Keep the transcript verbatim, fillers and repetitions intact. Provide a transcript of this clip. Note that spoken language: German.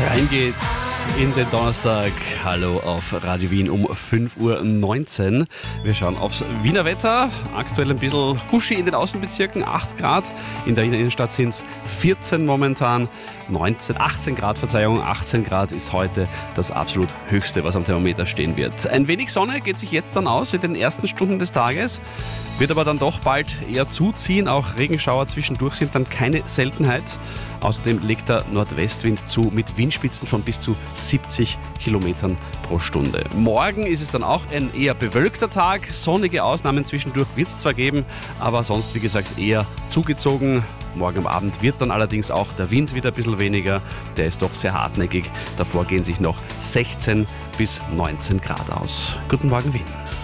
Rein geht's in den Donnerstag. Hallo auf Radio Wien um fünf Uhr neunzehn. Wir schauen aufs Wiener Wetter. Aktuell ein bisschen Huschi in den Außenbezirken, acht Grad. In der Wiener Innenstadt sind es vierzehn momentan. neunzehn, achtzehn Grad, Verzeihung, achtzehn Grad ist heute das absolut höchste, was am Thermometer stehen wird. Ein wenig Sonne geht sich jetzt dann aus in den ersten Stunden des Tages, wird aber dann doch bald eher zuziehen. Auch Regenschauer zwischendurch sind dann keine Seltenheit. Außerdem legt der Nordwestwind zu mit Windspitzen von bis zu siebzig Kilometern pro Stunde. Morgen ist es dann auch ein eher bewölkter Tag. Sonnige Ausnahmen zwischendurch wird es zwar geben, aber sonst, wie gesagt, eher zugezogen. Morgen am Abend wird dann allerdings auch der Wind wieder ein bisschen weniger. Der ist doch sehr hartnäckig. Davor gehen sich noch sechzehn bis neunzehn Grad aus. Guten Morgen, Wien.